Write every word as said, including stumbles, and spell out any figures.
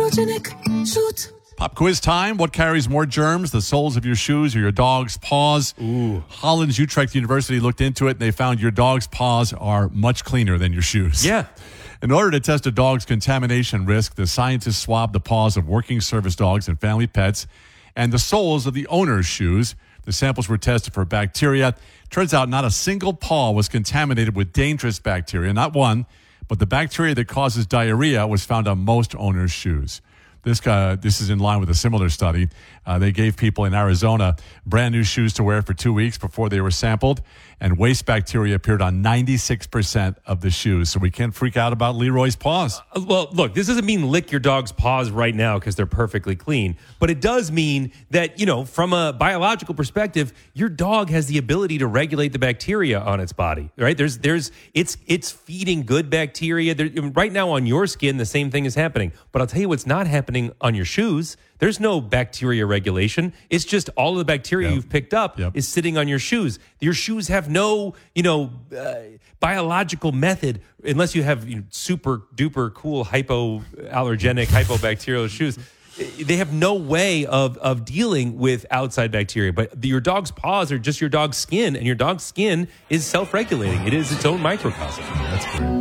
Allergenic. Shoot. Pop quiz time. What carries more germs, the soles of your shoes or your dog's paws? Ooh. Holland's Utrecht University looked into it, and they found your dog's paws are much cleaner than your shoes. Yeah. In order to test a dog's contamination risk, the scientists swabbed the paws of working service dogs and family pets and the soles of the owner's shoes. The samples were tested for bacteria. Turns out not a single paw was contaminated with dangerous bacteria, not one, but the bacteria that causes diarrhea was found on most owners' shoes. This uh, this is in line with a similar study. Uh, they gave people in Arizona brand new shoes to wear for two weeks before they were sampled, and waste bacteria appeared on ninety-six percent of the shoes. So we can't freak out about Leroy's paws. Uh, well, look, this doesn't mean lick your dog's paws right now because they're perfectly clean, but it does mean that, you know, from a biological perspective, your dog has the ability to regulate the bacteria on its body, right? There's, there's, it's, it's feeding good bacteria. There, right now on your skin, the same thing is happening. But I'll tell you what's not happening on your shoes. There's no bacteria regulation. It's just all of the bacteria Yep. you've picked up Yep. is sitting on your shoes. Your shoes have no, you know, uh, biological method unless you have, you know, super duper cool hypoallergenic, hypobacterial shoes. They have no way of of dealing with outside bacteria. But your dog's paws are just your dog's skin, and your dog's skin is self-regulating. It is its own microcosm. That's great.